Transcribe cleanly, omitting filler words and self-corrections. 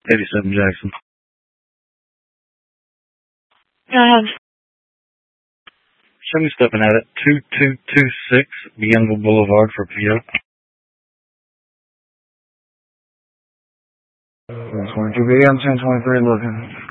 87 Jackson. Show me stepping at it. 2226 Bienville Boulevard for PO. 22 PM, 1023 looking.